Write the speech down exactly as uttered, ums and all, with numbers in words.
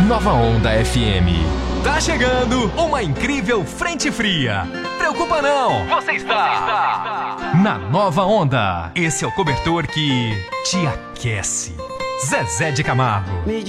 Nova Onda F M. Tá chegando uma incrível frente fria. Preocupa não, você está, você está na Nova Onda. Esse é o cobertor que te aquece. Zezé de Camargo.